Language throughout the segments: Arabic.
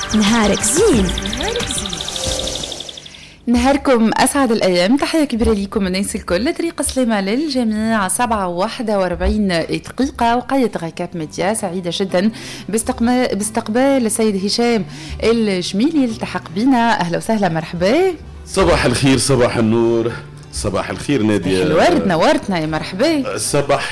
نهارك زين. نهاركم أسعد الأيام. تحية كبيرة لكم الناس الكل. طريق سلامة للجميع. 7:41 دقيقة. وقاية غيكاب ميديا سعيدة جدا باستقبال السيد هشام الجميلي التحق بنا. أهلا وسهلا، مرحبا. صباح الخير، صباح النور، صباح الخير نادية. الورد نورتنا يا مرحبا. صباح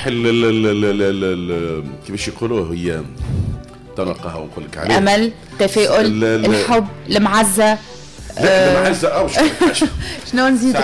كيفاش يقولوه، هي طنقها ونقول لك عليه أمل، تفاؤل، الحب، المعزة. المعزة شنو نزيد؟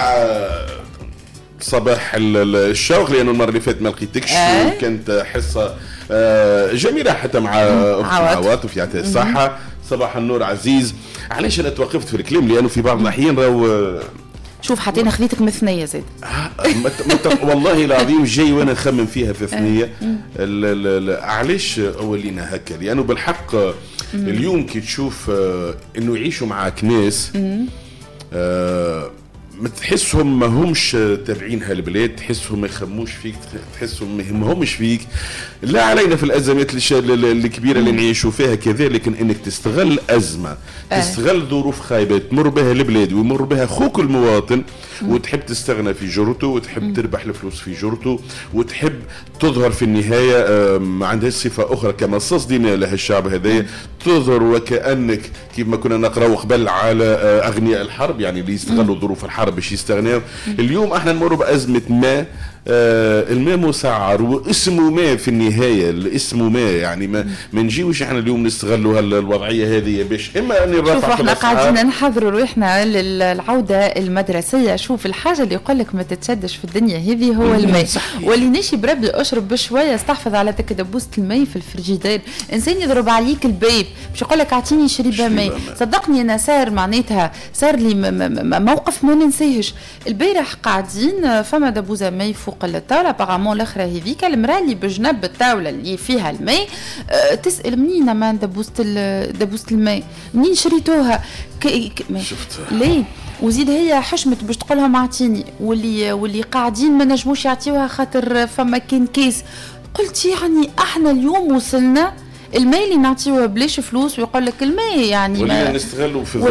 صباح الشوق، لأنه المرة اللي فاتت ما لقيتكش. كانت حصة جميلة حتى مع أختي عواطف يعطيها الصحة. صباح النور عزيز. علاش أنا توقفت في الكلام؟ لأنه في بعض الأحيان راهو شوف حتى خذيتك من ثنية زيد. والله العظيم جاي وانا نخمم فيها في ثنية. علاش ولينا هكا؟ لانه بالحق اليوم كي تشوف انه يعيشوا معاك ناس ما تحسهم ما همش تابعين هالبلاد، تحسهم ما يخموش فيك، تحسهم ما يهمهمش فيك. لا علينا في الازمات الكبيره اللي نعيشوا فيها كذا، لكن انك تستغل ازمه، تستغل ظروف خايبه تمر بها البلاد ويمر بها اخوك المواطن، وتحب تستغنى في جرته، وتحب تربح الفلوس في جرته، وتحب تظهر في النهايه ما عندهاش صفه اخرى كمصاص دماء لها الشعب هذايا، تظهر وكانك كيف ما كنا نقراو قبل على اغنياء الحرب، يعني اللي يستغلوا ظروف الحرب باش يستغنوا. اليوم احنا نمر بازمه ماء، الماء مسعر واسمه ماء في النهايه، الاسم ماء، يعني ما نجيوش احنا اليوم نستغلوا الوضعيه هذه باش اما ان نرفع. شوف احنا قاعدين نحضروا روحنا للعوده المدرسيه. شوف الحاجه اللي يقول لك ما تتشدش في الدنيا هذه هو الماء، واللي نشي بربي اشرب بشويه، استحفظ على تك دبوسه الماء في الفريجيدير. انسان يضرب عليك الباب باش يقول لك اعطيني شريبه ماء، صدقني انا صار لي موقف ما ننساهش. البارح قاعدين فما دبوزه ماء فوق الطاوله، ابارامون الاخرى هذيك المراه اللي بجنب الطاوله اللي فيها الماء تسال منين ما دبوزه الماء، منين شريتوها؟ شفتها ليه؟ وزيد هي حشمت باش تقولها معطيني، واللي قاعدين ما نجموش يعطيوها خاطر فما كان كيس. قلت يعني احنا اليوم وصلنا الماء اللي نعطيوه بلاش فلوس، ويقول لك الماء يعني ولينا نستغلوا في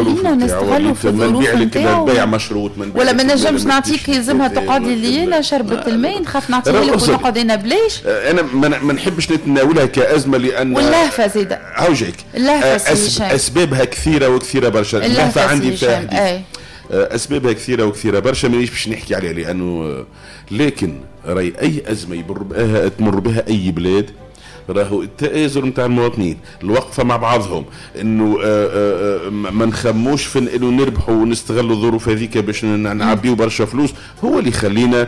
الظروف نتاعو، البيع مشروط ولا ما نجمش نعطيك يلزمها تقعد لي لا شربت الماء، نخاف نعطيها لك ونقعد انا بلاش. انا ما نحبش نتناولها كازمه، لان واللهفه زيد هاوجيك اسبابها كثيره وكثيره برشا. اللهفه عندي فيها اسبابها كثيره وكثيره برشا، مانيش باش نحكي عليها لانه، لكن راي اي ازمه تمر بها اي بلاد راهو التآزر نتاع المواطنين، الوقفة مع بعضهم، انه ما نخموش في انه نربحوا ونستغلوا الظروف هذيك باش نعبيو برشا فلوس، هو اللي يخلينا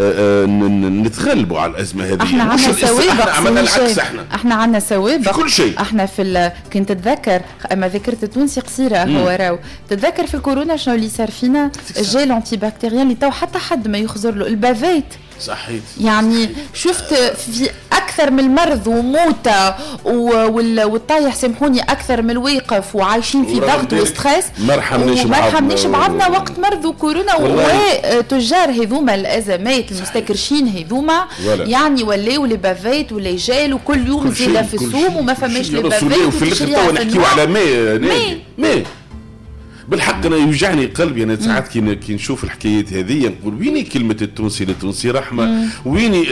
نتغلبوا على الازمه هذه. احنا عندنا سوابق، عملنا العكس. احنا عندنا سوابق في كل شيء. احنا كنت تتذكر اما ذكرت التونسي قصيره هو راو تتذكر في الكورونا شنو اللي صار فينا؟ الجيل انتي بكتيريان اللي تو حتى حد ما يخزر له، البافيت صحيت. يعني شفت في اكثر من المرض وموتى والطايح، سامحوني، اكثر من الواقف وعايشين في ضغط وستريس. ما رحمناش بعضنا وقت مرض وكورونا، وتجار هذوما الازمات المستكرشين هذوما يعني ولاو لي بافيت ولا جال، وكل يوم زياده في السوم وما فماش لي بافيت. وفي الاخر نحكيو على ماء بالحق. انا يوجعني قلبي انا ساعات كي نشوف الحكايات هذه، نقول ويني كلمه التونسي رحمه، ويني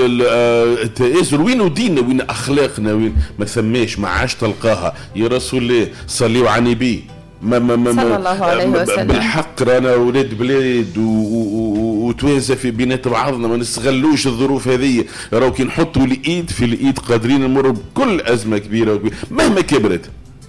التآزر، وين ديننا، وين اخلاقنا، وين ما ثماش، ما عادش تلقاها. يا رسول الله صليوا على النبي صلى الله عليه وسلم. بالحق رانا ولاد بلاد وتوازى في بينات بعضنا، ما نستغلوش الظروف هذه. راهو كي نحطوا الايد في الايد قادرين نمر بكل ازمه كبيره مهما كبرت.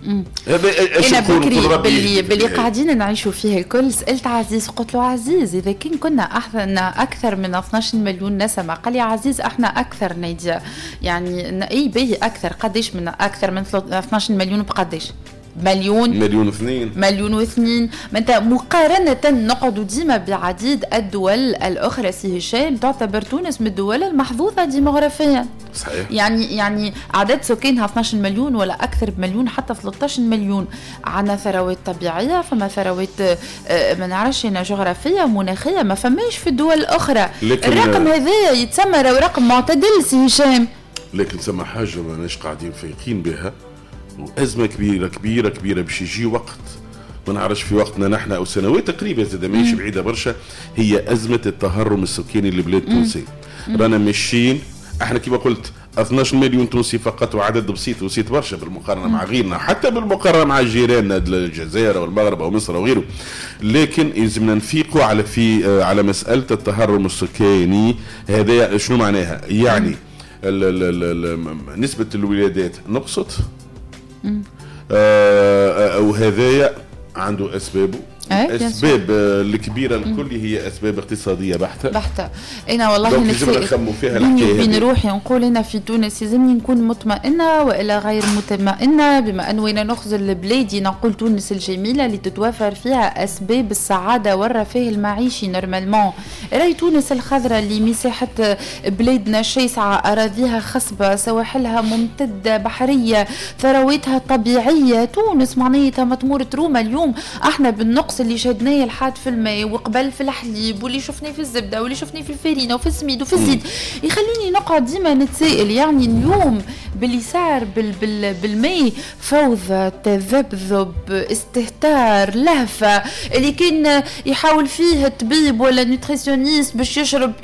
انا بكري باللي قاعدين نعيشوا فيه الكل سالت عزيز، قلت له عزيز اذا كنا اكثر من 12 مليون نسمه، قال لي عزيز احنا اكثر نيديا، يعني اي باهي اكثر، قداش من اكثر من 12 مليون بقداش؟ مليون واثنين. ما انت مقارنة نقعد ديما بعديد الدول الأخرى سي هشام تعتبر تونس من الدول المحظوظة ديموغرافيا. صحيح. يعني عدد سكانها 12 مليون ولا أكثر بمليون، حتى 13 مليون. عنا ثروات طبيعية، فما ثروات ما نعرفش هنا جغرافية مناخية ما فماش في الدول الأخرى. الرقم هذا يتسمى رقم معتدل سي هشام. لكن سما حاجة ما ناش قاعدين فايقين بها، وازمه كبيره كبيره كبيره باش يجي وقت ما نعرفش في وقتنا نحن او سنوات تقريبا زاد ماهيش بعيده برشا، هي ازمه التهرم السكاني للبلاد التونسيه. رانا ماشيين احنا كما قلت 12 مليون تونسي فقط، وعدد بسيط برشا بالمقارنه مع غيرنا، حتى بالمقارنه مع جيراننا الجزائر والمغرب ومصر وغيره. لكن يلزمنا نفيقوا على مساله التهرم السكاني هذا. شنو معناها؟ يعني نسبه الولادات نقصت، وهذايا عنده اسبابه. الاسباب الكبيره الكل هي اسباب اقتصاديه بحته. انا والله نخمو فيها الحكايه بين روحي نقول انا في تونس لازمني نكون مطمئنه والا غير مطمئنه، بما انه انا نخزل بلادي نقول تونس الجميله اللي تتوافر فيها اسباب السعاده والرفاه المعيشي نورمالمون. راي تونس الخضراء اللي مساحه بلادنا شاسعه، اراضيها خصبه، سواحلها ممتده، بحريه، ثرواتها طبيعيه. تونس معناتها ما تمر تروما. اليوم احنا بالنقص اللي شهدناه الحاد في الماء وقبل في الحليب واللي شفناه في الزبده واللي شفناه في الفارينه وفي السميد وفي الزيت، يخليني نقعد ديما نتسائل. يعني اليوم باللي صار بالماء فوضى، تذبذب، استهتار، لهفه، اللي كان يحاول فيه الطبيب ولا نيوتريسيونيست باش يشرب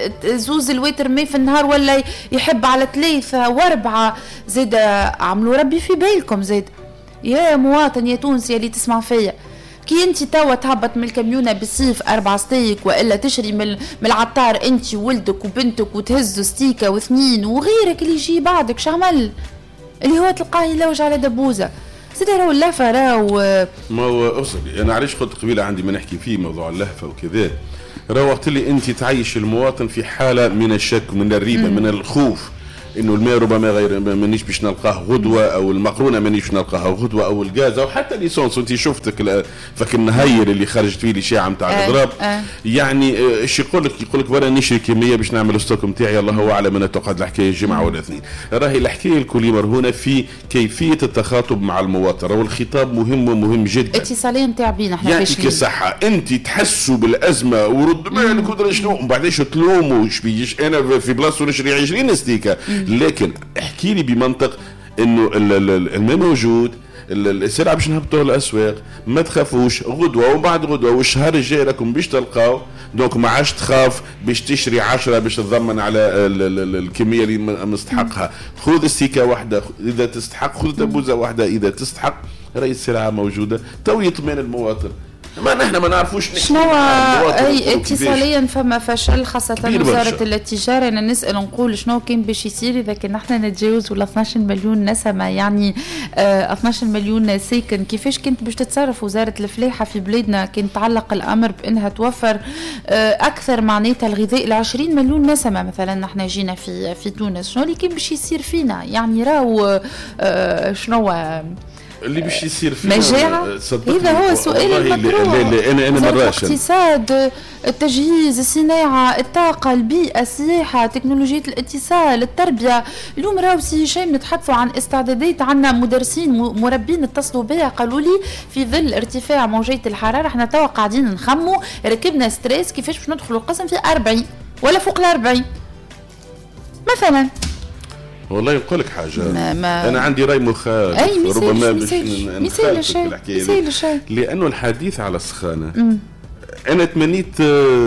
2 لتر ماء في النهار ولا يحب على 3 و4. زاد عملوا ربي في بالكم. زاد يا مواطن يا تونسي اللي تسمع فيا، كي انت توا تهبط من الكاميونه بالسيف 4 ستيك، والا تشري من العطار انت وولدك وبنتك وتهزوا ستيكه و2 وغيرك اللي يجي بعدك شعمل اللي هو تلقاه يلوج على دبوزه. زاد راهو اللهفه راهو ما هو اصلي. انا علاش قلت قبيله عندي ما نحكي فيه موضوع اللهفه وكذا. راهو وقت اللي انت تعيش المواطن في حاله من الشك، من الريبه، من الخوف انه الماء ربما غير مانيش باش نلقاه غدوه، او المقرونه مانيش باش نلقاها غدوه، او الغاز، او حتى ليسونس. وانت شفتك فك النهير اللي خرجت فيه الاشاعه نتاع الاضراب. يعني ايش يقول لك برا نشري كميه باش نعمل ستوك نتاعي، الله هو اعلم انها تقعد الحكايه جمعه ولا 2. راهي الحكايه الكل مرهونه في كيفيه التخاطب مع المواطن، والخطاب مهم ومهم جدا. اتصاليا نتاع بينا احنا يعني كصحه انت تحسوا بالازمه ورد بالك ودرا شنو، ومن بعدش تلوموا شبيش انا في بلاصه نشري 20 ستيكه. لكن احكي لي بمنطق انه الماء موجود، السلعه باش نهبطوها الاسواق، ما تخافوش غدوه وبعد غدوه والشهر الجاي راكم باش تلقاو. دونك ما عادش تخاف باش تشري 10 باش تضمن على الكميه اللي مستحقها. خذ السيكه واحده اذا تستحق، خذ دبوزه واحده اذا تستحق. راهي السلعه موجوده، تو يطمئن المواطن. ما نحن ما نعرفوش شنو اي اتصاليا فما فشل خاصه وزاره التجاره. انا نسال نقول شنو كان باش يصير اذا كان نحن نتجاوز ولا 12 مليون نسمه، يعني 12 مليون ساكن. كيفاش كانت باش تتصرف وزاره الفلاحه في بلادنا؟ كان تعلق الامر بانها توفر اكثر معناتها الغذاء ل 20 مليون نسمه. مثلا نحن جينا في تونس، شنو اللي كان باش يصير فينا؟ يعني راهو شنو اللي باش يصير فيه مجاعة. هذا هو السؤال المطروح. انا مراش الاقتصاد، التجهيز، الصناعه، الطاقه، البيئه، السياحه، تكنولوجيا الاتصال، التربيه. اليوم راهو سي هشام نتحدثوا عن استعدادات. عندنا مدرسين مربين اتصلوا بيا قالوا لي في ظل ارتفاع موجيه الحراره احنا توا قاعدين نخموا، ركبنا ستريس كيفاش باش ندخلوا القسم في 40 ولا فوق ال40 مثلا. والله نقول لك حاجه، انا عندي راي مخالف ربما باش نخالف الحكايه دي، لانه الحديث على السخانه انا تمنيت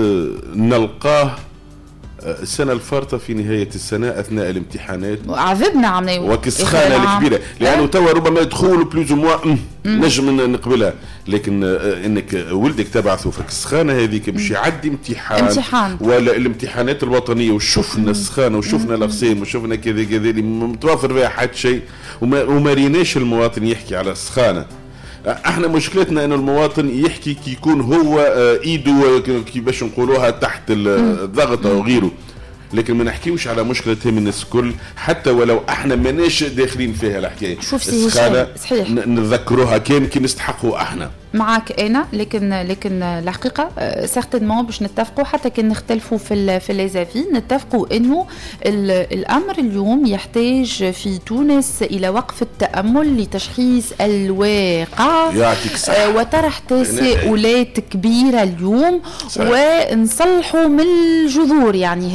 نلقاه السنة الفارطة في نهاية السنة أثناء الامتحانات. عذبنا عمنا وكسخانة الكبيرة، لأنه توا ربما يدخلوا بلوز موا نجم نقبلها، لكن إنك ولدك تبعثوا في السخانة هذيك باش يعدي امتحان ولا الامتحانات الوطنية، وشفنا السخانة وشفنا الأقسام وشفنا كذا كذا اللي متوفر فيها حد شيء، وما ريناش المواطن يحكي على السخانة. احنا مشكلتنا انه المواطن يحكي كي يكون هو ايده كي باش نقولوها تحت الضغط او غيره، لكن ما نحكيوش على مشكله من الناس الكل، حتى ولو احنا ماناش داخلين فيها الحكايه. شوف سي هشام صحيح نذكروها كان كي نستحقوا احنا معك انا، لكن الحقيقه سيغتينمون باش نتفقوا حتى كان نختلفوا في ليزافي، نتفقوا انه الامر اليوم يحتاج في تونس الى وقف التامل لتشخيص الواقع وطرح تساؤلات كبيره اليوم ونصلحوا من الجذور. يعني هذايا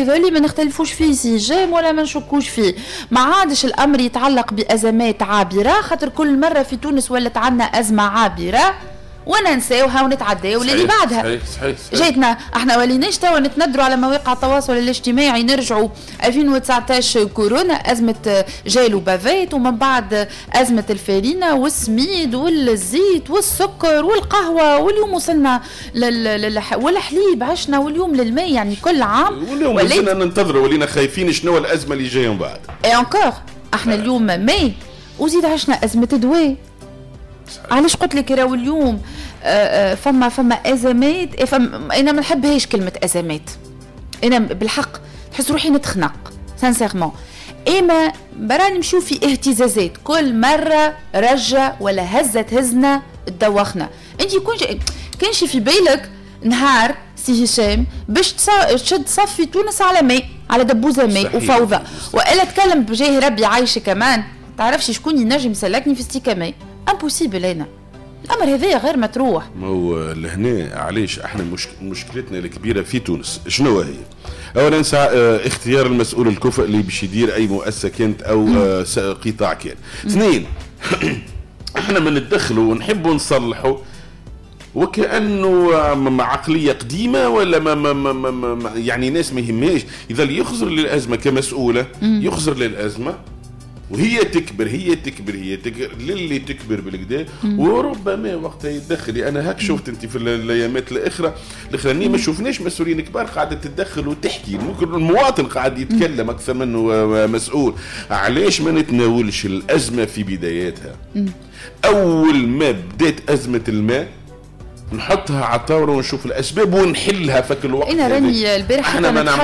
هذولي ما نختلفوش فيه سيجام ولا ما نشكوش فيه. ما عادش الامر يتعلق بازمات عابره، خاطر كل مره في تونس ولت عنا ازمه عابره وننساوها ونتعداو للي بعدها. صحيح. جيتنا احنا وليناش توا نتندروا على مواقع التواصل الاجتماعي، نرجعوا 2019 كورونا، ازمه جيل وبافيت، ومن بعد ازمه الفارينه والسميد والزيت والسكر والقهوه، واليوم وصلنا والحليب عشنا، واليوم للماء. يعني كل عام واليوم وصلنا ننتظروا، ولينا خايفين شنو الازمه اللي جايه من بعد. اي انكور احنا اليوم ماي وزيد عشنا ازمه دواء. علاش قلت لك راهو اليوم فما ازمات. انا ما نحبهاش كلمه ازمات، انا بالحق نحس روحي نتخنق سانسيرمون. اما برا نمشيو في اهتزازات، كل مره رجع ولا هزنا تدوخنا. انت كانش في بالك نهار سي هشام باش تشد صف في تونس على ماء، على دبوزه ماء وفوضى، والا تكلم بجاه ربي عايشه كمان تعرفش شكون ينجم يسلكني في ستيكا ماء. امبوسيبل. انا الامر هذا غير مطروح. ما هو لهنا علاش احنا مشكلتنا الكبيره في تونس شنو هي؟ اولا اختيار المسؤول الكفء اللي باش يدير اي مؤسسه كانت او قطاع كان. اثنين احنا ما ندخلوا ونحبوا نصلحوا وكانه عقليه قديمه ولا ما يعني ناس ما يهمهاش. اذا اللي يخزر للازمه كمسؤوله يخزر للازمه وهي تكبر للي تكبر بالكدا، وربما وقتها يتدخل. انا هاك شفت انت في الايامات الاخرانيه ما شفناش مسؤولين كبار قاعده تتدخل وتحكي، ممكن المواطن قاعد يتكلم اكثر منه مسؤول. علاش ما نتناولش الازمه في بداياتها؟ اول ما بدات ازمه الماء نحطها على الطاوله ونشوف الاسباب ونحلها في الوقت. انا راني البارح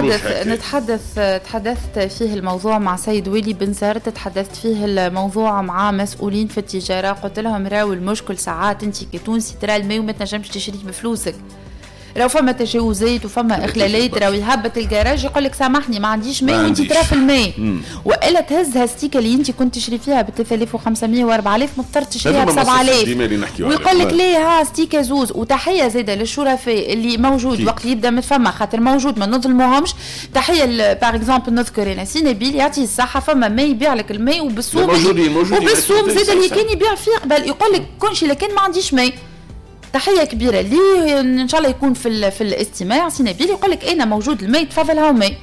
تحدثت فيه الموضوع مع سيد ويلي بن زهر، تحدثت فيه الموضوع مع مسؤولين في التجاره، قلت لهم راهو المشكل ساعات انت كتونسي ترى الماء وما تنجمش تشريه بفلوسك، راهو فما تجاوزات وفما اخلالات، راهو يهبط الجراج يقول لك سامحني ما عنديش ماء وانت ترى في الماء، والا تهزها ستيكه اللي انت كنت تشري فيها ب 3500 و 4000 مضطر تشريها ب 7000 ويقول لك ليه ها ستيكه زوز. وتحيه زاده للشرفاء اللي موجود وقت يبدا متفما خاطر موجود ما نظلموهمش. تحيه باغ اكزومبل نذكر انا سينابيل يعطي الصحه، فما ما يبيع لك الماء وبالسوم وبالسوم زاده اللي كان يبيع فيه قبل يقول لك كونش لكن ما عنديش ماء. تحيه كبيره ليه ان شاء الله يكون في الاستماع. سينابيل يقول لك انا موجود الماء تفضل هاو ماء،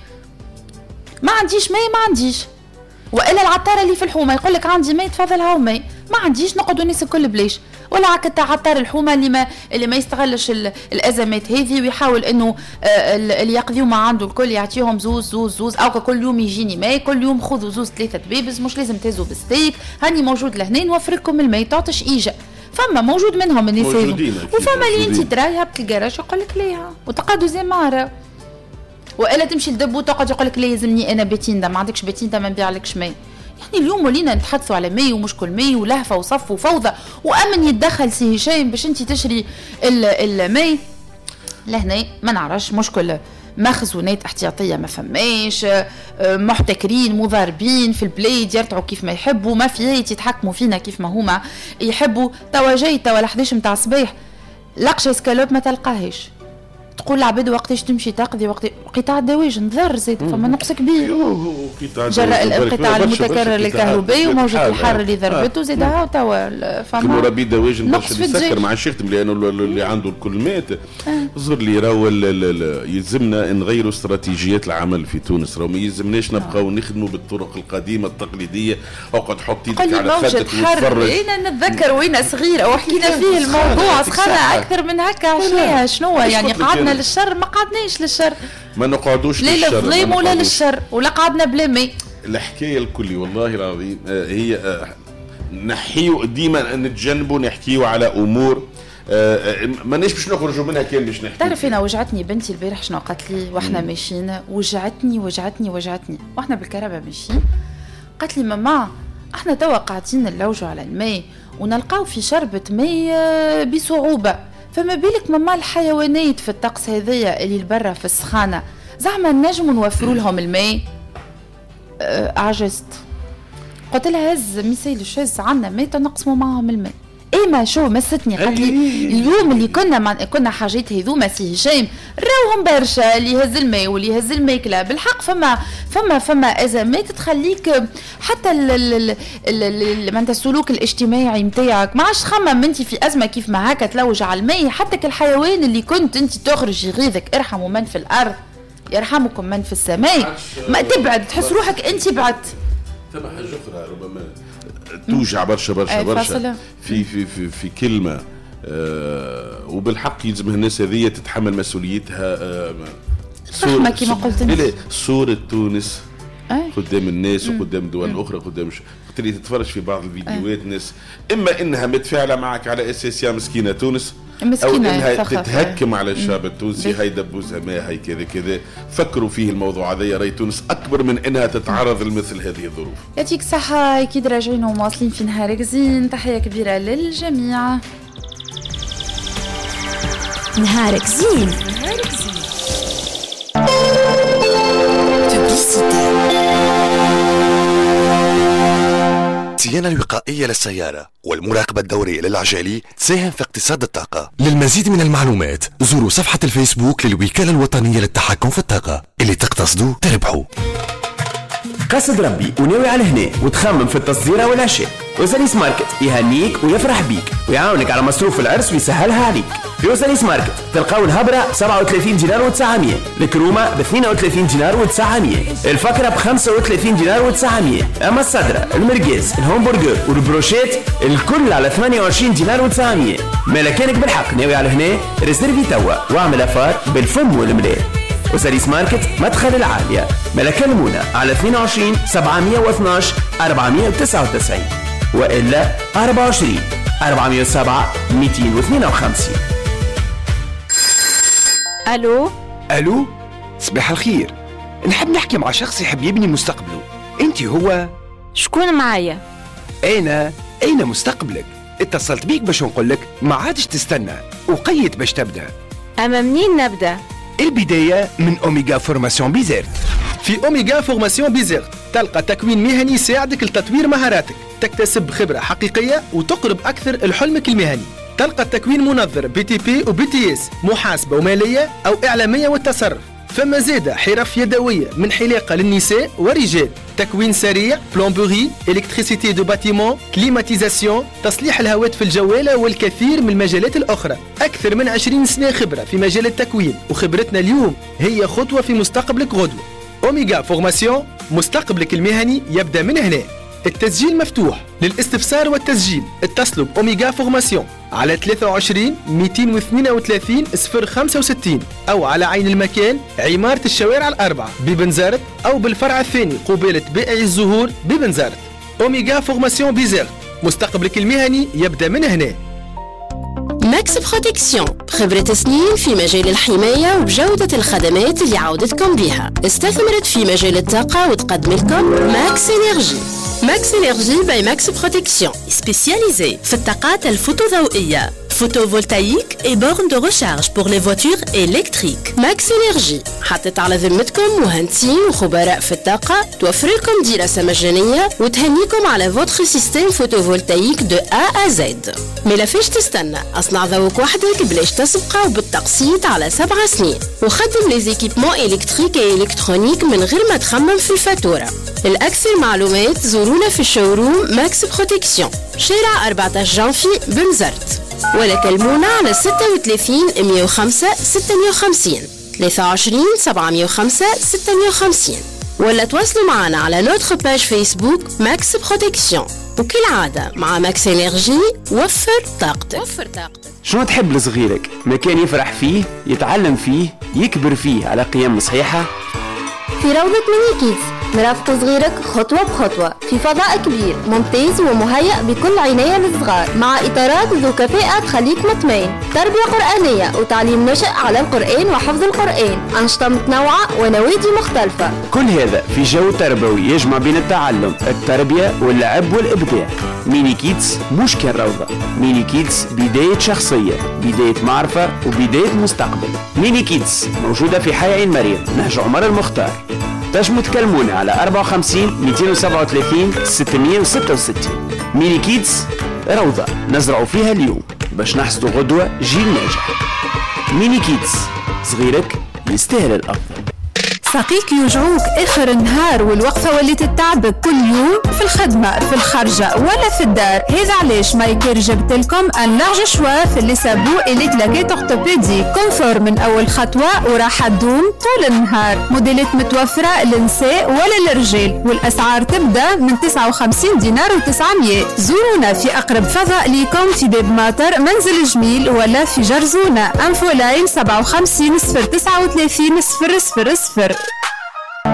ما عنديش ماء ما عنديش. والا العطار اللي في الحومه يقول لك عندي ماء تفضل هاو ماء، ما عنديش نقعدوا الناس الكل بلاش. ولا عكت عطار الحومه اللي ما يستغلش الازمات هذه ويحاول انه اللي يقضيوا ما عنده الكل يعطيهم زوز او كل يوم يجيني ماء، كل يوم خذوا زوز 3 بيبز، مش لازم تهزوا بستيك، هاني موجود لهنا نوفر لكم الماء تعطش ايجا. فما موجود منهم الناس هذو، وفما اللي انت ترايها بالجراج يقول لك ليها وتقعدوا زي ماره. والا تمشي لدب وتقعد يقول لك لازمني انا بيتين ده، ما عندكش بيتين ده ما نبيعلكش ماء. يعني اليوم ولينا نتحدثوا على ماء ومشكل ماء ولهفه وصف وفوضى، وامن يتدخل سي هشام باش انت تشري الماء لهنا ما نعرفش. مشكل مخزونات احتياطيه ما فماش، محتكرين مضاربين في البلاد يرتعوا كيف ما يحبوا، مافيات يتحكموا فينا كيف ما هما يحبوا. توا جاي توا 11 متاع الصباح لقشه سكالوب ما تلقاهاش، تقول العباد وقتاش تمشي تقضي وقت قطاع الدواجن نضر زيد فما نقص كبير جراء الانقطاع المتكرر للكهرباء وموجة الحر اللي ضربته زيد هاو توا فما ربي دواجن باش يسكر مع الشيخ لانه اللي عنده الكل مات. ظهر لي راهو يلزمنا نغيروا استراتيجيات العمل في تونس، راهو ما يلزمناش نبقاو نخدموا بالطرق القديمه التقليديه اقعد حط ايدك على خدك وتفرج. انا نتذكر وين صغيره وحكينا فيه الموضوع سخنا اكثر من هكا عشناها شنو يعني قعدنا للشر ما قعدناش للشر، ما نقعدوش للشر لا للظلم ولا للشر ولا قعدنا بلا ماء. الحكايه الكلي والله العظيم هي نحيو ديما نتجنبوا نحكيوا على امور مانيش باش نخرجوا منها كان باش نحكي. تعرف انا وجعتني بنتي البارح شنو قالت لي واحنا ماشيين، وجعتني واحنا بالكهرباء ماشيين، قالت لي ماما احنا توا قاعدين نلوجوا على الماء ونلقاو في شربة ماء بصعوبة، فما بالك ماما الحيوانات في الطقس هذايا اللي برا في السخانة زعما نجموا نوفروا لهم الماء. عجزت قلت لها هز مثال الشاز عنا ماء تنقسموا معهم الماء. ديما شو مستني قالت لي اليوم اللي كنا حاجات هذوما سي هشام راوهم برشا، اللي يهز الماء واللي يهز الماكله. بالحق فما ازمات تخليك حتى معناتها السلوك الاجتماعي نتاعك ما عادش تخمم انت في ازمه كيف ما هكا تلوج على الماء. حتى كالحيوان اللي كنت انت تخرج يغيظك، ارحموا من في الارض يرحمكم من في السماء. ما تبعد تحس روحك انت بعدت. ثم حاجه اخرى ربما توجع برشا برشا برشا في كلمه وبالحق يلزم الناس هذه تتحمل مسؤوليتها. رحمة كما قلت انت. صورة تونس قدام الناس وقدام دول اخرى قدام اللي تتفرج في بعض الفيديوهات ناس اما انها متفاعله معك على اساس يا مسكينه تونس او انها تتهكم على الشعب التونسي. هاي دبوزها ما هاي كذا كذا. فكروا فيه الموضوع هذا، راي تونس اكبر من انها تتعرض لمثل هذه الظروف. يعطيك الصحه. اكيد راجعين ومواصلين في نهارك زين. تحيه كبيره للجميع. نهارك زين. الصيانة الوقائية للسيارة والمراقبة الدورية للعجالي تساهم في اقتصاد الطاقة. للمزيد من المعلومات زوروا صفحة الفيسبوك للوكالة الوطنية للتحكم في الطاقة. اللي تقتصدوا تربحوا. قصد ربي وناوي على هنا وتخمم في التصدير والعشاء، وزاليس ماركت يهنيك ويفرح بيك ويعاونك على مصروف العرس ويسهلها عليك. في وزاليس ماركت تلقاو الهبرة ب 37 دينار و900، الكرومة ب 32 دينار و900، الفكرة ب 35 دينار و900، اما الصدرة المرقاز الهمبرجر والبروشيت الكل على 28 دينار و900. مالكانك بالحق ناوي على هنا ريزيرفي توا واعمل افار بالفم والملاء. وزاليس ماركت مدخل العالية. ملكان المونة على 22 712 499 وإلا 24 407 252. ألو صباح الخير. نحب نحكي مع شخص يحب يبني مستقبله. أنت هو؟ شكون معايا؟ أين مستقبلك؟ اتصلت بيك باش نقولك ما عادش تستنى وقيت باش تبدأ. أما منين نبدأ؟ البداية من أوميغا فورماسيون بيزيرت. في أوميغا فورماسيون بيزيرت تلقى تكوين مهني يساعدك لتطوير مهاراتك، تكتسب خبرة حقيقية وتقرب أكثر لحلمك المهني. تلقى التكوين منظر BTP و BTS، محاسبة ومالية أو إعلامية والتصرف. فما زادة حرف يدوية من حلاقة للنساء ورجال، تكوين سريع، بلومبوري، إلكتريسيتي دو باتيمون، كليماتيزاسيون، تصليح الهواتف الجوالة والكثير من المجالات الأخرى. أكثر من 20 سنة خبرة في مجال التكوين، وخبرتنا اليوم هي خطوة في مستقبلك غدوة. أوميغا فورماسيون، مستقبلك المهني يبدأ من هنا. التسجيل مفتوح. للاستفسار والتسجيل اتصلوا بأوميغا فورماسيون على 23 232 065 أو على عين المكان عمارة الشوارع الأربعة ببنزرت، أو بالفرع الثاني قبالة بائع الزهور ببنزرت. أوميغا فورماسيون بيزيرت، مستقبلك المهني يبدأ من هنا. ماكس بروتكسيون، خبرة سنين في مجال الحماية وبجودة الخدمات اللي عودتكم بيها. استثمرت في مجال الطاقة وتقدم لكم ماكس إنرجي. ماكس إنرجي باي ماكس بروتكسيون، سبيسياليزي في الطاقات الفوتوضوئية، photovoltaïque et bornes de recharge pour les voitures électriques. Max Energy حطت على ذمتكم مهندسين وخبراء في الطاقة، توفر لكم دراسة مجانية وتهنيكم على votre système photovoltaïque de A à Z. ما فيش تستنى، اصنع ذوق وحدك بلاش تسبقه وبالتقسيط على 7 سنين، وخدم لي زيكيبمون إلكتريك وإلكترونيك من غير ما تخمم في الفاتورة. الأكثر معلومات زورونا في الشوروم ماكس بروتكسيون، شارع 14 جانفي بنزرت، ولا كلمونا على 36 105 650 23 705 650، ولا تواصلوا معنا على نوتر باج فيسبوك ماكس بروتكسيون. وكالعادة مع ماكس انرجي وفر طاقتك. شنو تحب لصغيرك؟ مكان يفرح فيه، يتعلم فيه، يكبر فيه على قيم صحيحة. في روضة ميني كيدز نرافق صغيرك خطوة بخطوة في فضاء كبير ممتاز ومهيأ بكل عناية للصغار، مع إطارات ذو كفاءة تخليك مطمئن، تربية قرآنية وتعليم نشأ على القرآن وحفظ القرآن، أنشطة متنوعة ونوادي مختلفة. كل هذا في جو تربوي يجمع بين التعلم، التربية واللعب والإبداع. ميني كيدز مش كان روضة، ميني كيدز بداية شخصية، بداية معرفة وبداية مستقبل. ميني كيدز موجودة في حي عين مريم نهج عمر المختار. تنجموا تكلمونا على 54 237 666. ميني كيدز روضة نزرعوا فيها اليوم باش نحصدوا غدوة جيل ناجح. ميني كيدز، صغيرك يستاهل الأفضل. ساقيك يوجعوك اخر النهار والوقفه واللي تتعبك كل يوم في الخدمه في الخرجه ولا في الدار. هذا علاش مايكير جبت لكم ان لارج شوا في اللي سابو الي كلاكيت اورتوبيدي كونفور من اول خطوه وراح تدوم طول النهار. موديلات متوفره للنساء ولا للرجال والاسعار تبدا من 59 دينار و900. زورونا في اقرب فضاء ليكم في باب ماطر منزل جميل ولا في جرزونه. انفو لاين 57 039 000.